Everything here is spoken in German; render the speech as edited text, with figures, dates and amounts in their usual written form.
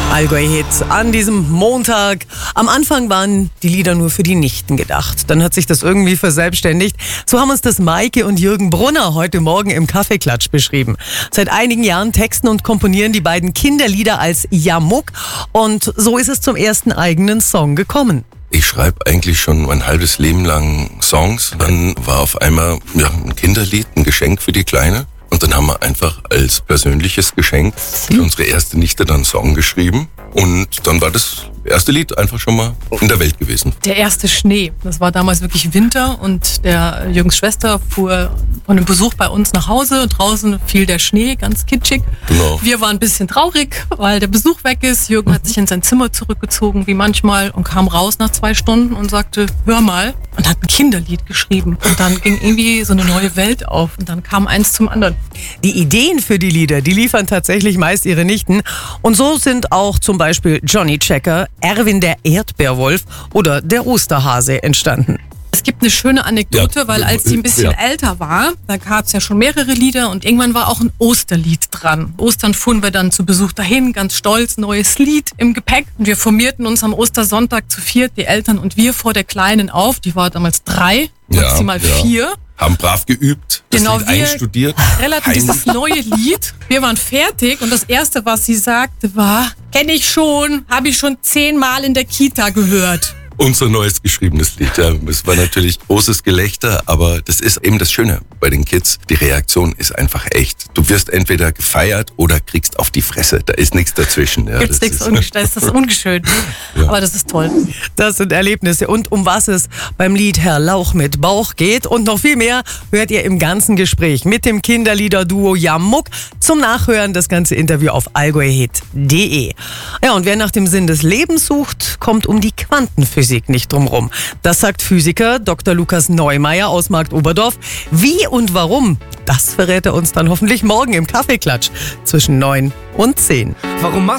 Allgäu-Hit an diesem Montag. Am Anfang waren die Lieder nur für die Nichten gedacht. Dann hat sich das irgendwie verselbstständigt. So haben uns das Maike und Jürgen Brunner heute Morgen im Kaffeeklatsch beschrieben. Seit einigen Jahren texten und komponieren die beiden Kinderlieder als Jamuk. Und so ist es zum ersten eigenen Song gekommen. Ich schreibe eigentlich schon mein halbes Leben lang Songs. Dann war auf einmal ein Kinderlied, ein Geschenk für die Kleine. Und dann haben wir einfach als persönliches Geschenk für unsere erste Nichte dann einen Song geschrieben. Und dann war das erste Lied einfach schon mal in der Welt gewesen. Der erste Schnee. Das war damals wirklich Winter und der Jürgens Schwester fuhr von einem Besuch bei uns nach Hause. Draußen fiel der Schnee, ganz kitschig. Genau. Wir waren ein bisschen traurig, weil der Besuch weg ist. Jürgen hat sich in sein Zimmer zurückgezogen, wie manchmal, und kam raus nach 2 Stunden und sagte, hör mal, und hat ein Kinderlied geschrieben. Und dann ging irgendwie so eine neue Welt auf und dann kam eins zum anderen. Die Ideen für die Lieder, die liefern tatsächlich meist ihre Nichten. Und so sind auch zum Beispiel Johnny Checker, Erwin der Erdbeerwolf oder der Osterhase entstanden. Es gibt eine schöne Anekdote, weil als sie ein bisschen älter war, da gab es ja schon mehrere Lieder und irgendwann war auch ein Osterlied dran. Ostern fuhren wir dann zu Besuch dahin, ganz stolz, neues Lied im Gepäck. Und wir formierten uns am Ostersonntag zu 4, die Eltern und wir, vor der Kleinen auf. Die war damals 3, maximal 4. Haben brav geübt, das Genau, Lied einstudiert. Relativ dieses neue Lied. Wir waren fertig und das Erste, was sie sagte, war, kenne ich schon, habe ich schon 10-mal in der Kita gehört. Unser neues geschriebenes Lied. Ja, es war natürlich großes Gelächter, aber das ist eben das Schöne bei den Kids. Die Reaktion ist einfach echt. Du wirst entweder gefeiert oder kriegst auf die Fresse. Da ist nichts dazwischen. Ja, Gibt's nichts, da ist das ungeschönt. Ja. Aber das ist toll. Das sind Erlebnisse. Und um was es beim Lied Herr Lauch mit Bauch geht und noch viel mehr, hört ihr im ganzen Gespräch mit dem Kinderliederduo Jamuk. Zum Nachhören das ganze Interview auf allgäuhit.de. Ja, und wer nach dem Sinn des Lebens sucht, kommt um die Quantenphysik nicht drumrum. Das sagt Physiker Dr. Lukas Neumeier aus Marktoberdorf. Wie und warum, das verrät er uns dann hoffentlich morgen im Kaffeeklatsch zwischen 9 und 10. Warum machst